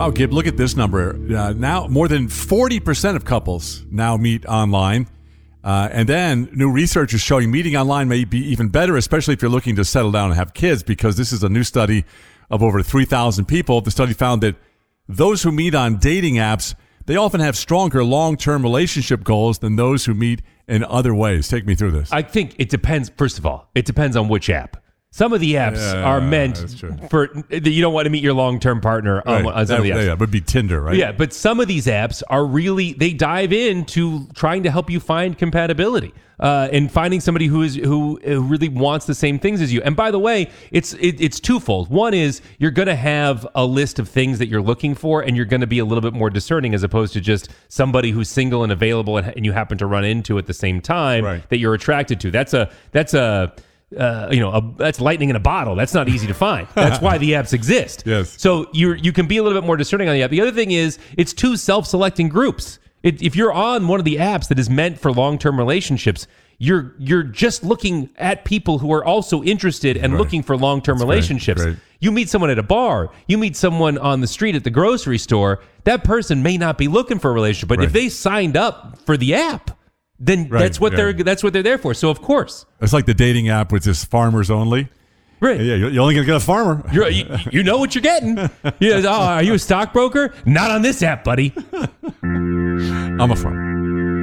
Wow, Gib, look at this number. Now, more than 40% of couples now meet online. And then new research is showing meeting online may be even better, especially if you're looking to settle down and have kids, because this is a new study of over 3,000 people. The study found that those who meet on dating apps, they often have stronger long-term relationship goals than those who meet in other ways. Take me through this. I think it depends. First of all, it depends on which app. Some of the apps are meant for you don't want to meet your long-term partner on some of the apps. Yeah, it would be Tinder, right? Yeah, but some of these apps are really, they dive into trying to help you find compatibility and finding somebody who really wants the same things as you. And by the way, it's twofold. One is you're going to have a list of things that you're looking for, and you're going to be a little bit more discerning as opposed to just somebody who's single and available and you happen to run into at the same time that you're attracted to. That's lightning in a bottle. That's not easy to find. That's why the apps exist. Yes. So you can be a little bit more discerning on the app. The other thing is it's two self-selecting groups. If you're on one of the apps that is meant for long-term relationships, you're just looking at people who are also interested and looking for long-term relationships. Right. You meet someone at a bar, you meet someone on the street at the grocery store, that person may not be looking for a relationship, but if they signed up for the app, then that's what they're there for. So of course, it's like the dating app with just farmers only. Right? Yeah, you're only gonna get a farmer. You know what you're getting. Are you a stockbroker? Not on this app, buddy. I'm a farmer.